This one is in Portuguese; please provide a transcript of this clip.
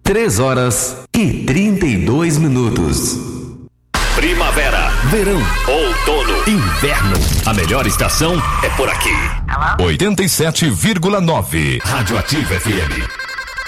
3h32. Primavera, verão, outono, inverno. A melhor estação é por aqui. 87,9. Radioativa FM.